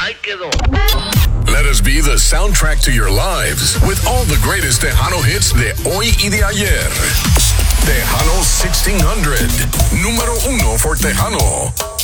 Ahí quedó. Let us be the soundtrack to your lives with all the greatest Tejano hits de hoy y de ayer. Tejano 1600, número 1 for Tejano.